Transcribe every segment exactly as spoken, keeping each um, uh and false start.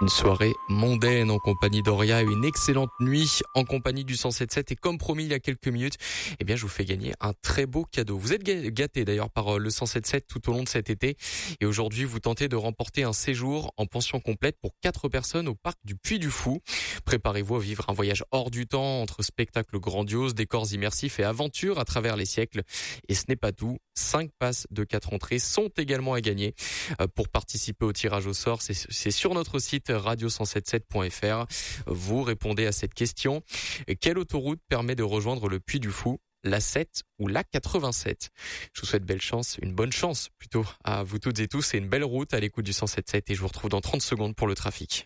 Une soirée mondaine en compagnie d'Auria et une excellente nuit en compagnie du cent sept sept. Et comme promis il y a quelques minutes, eh bien je vous fais gagner un très beau cadeau. Vous êtes gâtés d'ailleurs par le cent sept sept tout au long de cet été. Et aujourd'hui vous tentez de remporter un séjour en pension complète pour quatre personnes au parc du Puy du Fou. Préparez-vous à vivre un voyage hors du temps entre spectacles grandioses, décors immersifs et aventures à travers les siècles. Et ce n'est pas tout. Cinq passes de quatre entrées sont également à gagner. Pour participer au tirage au sort, c'est, c'est sur notre site radio cent soixante-dix-sept point f r. Vous répondez à cette question. Quelle autoroute permet de rejoindre le Puy du Fou? La sept ou la quatre-vingt-sept? Je vous souhaite belle chance, une bonne chance plutôt à vous toutes et tous. C'est une belle route à l'écoute du cent soixante-dix-sept et je vous retrouve dans trente secondes pour le trafic.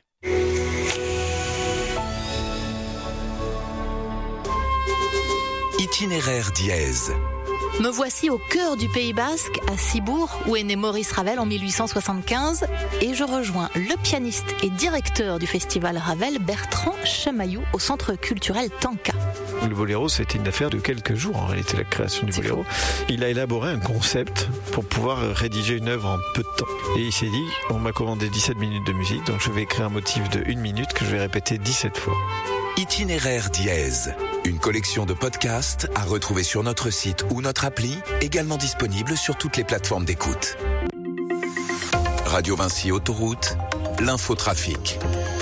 Itinéraire dièse. Me voici au cœur du Pays Basque, à Cibourg, où est né Maurice Ravel en mille huit cent soixante-quinze, et je rejoins le pianiste et directeur du festival Ravel, Bertrand Chamaillou, au centre culturel Tanka. Le boléro, c'était une affaire de quelques jours, en réalité, la création du C'est boléro. fou. Il a élaboré un concept pour pouvoir rédiger une œuvre en peu de temps. Et il s'est dit, on m'a commandé dix-sept minutes de musique, donc je vais écrire un motif de une minute que je vais répéter dix-sept fois. Itinéraire dièse. Une collection de podcasts à retrouver sur notre site ou notre appli, également disponible sur toutes les plateformes d'écoute. Radio Vinci Autoroute, l'infotrafic.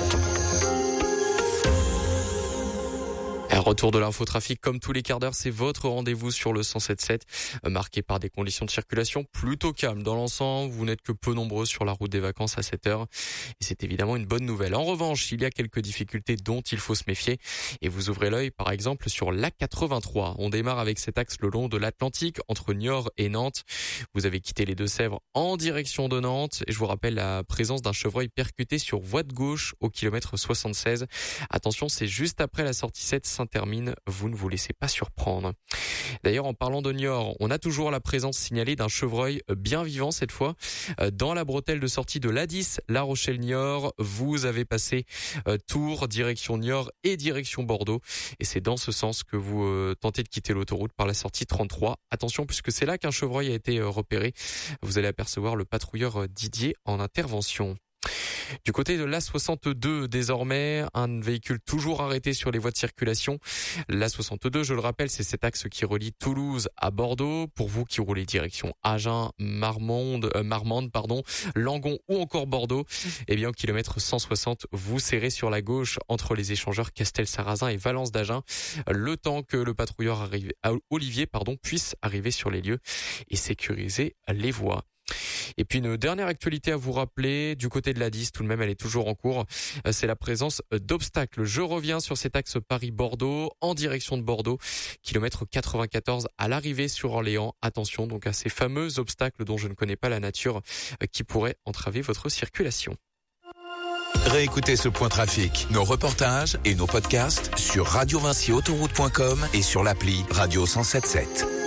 Retour de l'infotrafic, comme tous les quarts d'heure, c'est votre rendez-vous sur le cent soixante-dix-sept, marqué par des conditions de circulation plutôt calmes. Dans l'ensemble, vous n'êtes que peu nombreux sur la route des vacances à cette heure, et c'est évidemment une bonne nouvelle. En revanche, il y a quelques difficultés dont il faut se méfier, et vous ouvrez l'œil par exemple sur l'A quatre-vingt-trois. On démarre avec cet axe le long de l'Atlantique, entre Niort et Nantes. Vous avez quitté les Deux-Sèvres en direction de Nantes, et je vous rappelle la présence d'un chevreuil percuté sur voie de gauche au kilomètre soixante-seize. Attention, c'est juste après la sortie sept Saint termine, vous ne vous laissez pas surprendre. D'ailleurs, en parlant de Niort, on a toujours la présence signalée d'un chevreuil bien vivant cette fois. Dans la bretelle de sortie de l'A dix, La Rochelle-Niort, vous avez passé Tours, direction Niort et direction Bordeaux. Et c'est dans ce sens que vous euh, tentez de quitter l'autoroute par la sortie trente-trois. Attention, puisque c'est là qu'un chevreuil a été euh, repéré. Vous allez apercevoir le patrouilleur Didier en intervention. Du côté de l'A soixante-deux, désormais, un véhicule toujours arrêté sur les voies de circulation. L'A soixante-deux, je le rappelle, c'est cet axe qui relie Toulouse à Bordeaux. Pour vous qui roulez direction Agen, Marmande, euh, Marmande, pardon, Langon ou encore Bordeaux, eh bien, au kilomètre cent soixante, vous serrez sur la gauche entre les échangeurs Castel-Sarrazin et Valence d'Agen, le temps que le patrouilleur arrive, Olivier, pardon, puisse arriver sur les lieux et sécuriser les voies. Et puis une dernière actualité à vous rappeler, du côté de l'A dix, tout de même elle est toujours en cours, c'est la présence d'obstacles. Je reviens sur cet axe Paris-Bordeaux, en direction de Bordeaux, kilomètre quatre-vingt-quatorze à l'arrivée sur Orléans. Attention donc à ces fameux obstacles dont je ne connais pas la nature, qui pourraient entraver votre circulation. Réécoutez ce point trafic, nos reportages et nos podcasts sur radio vinci autoroute point com et sur l'appli Radio cent soixante-dix-sept.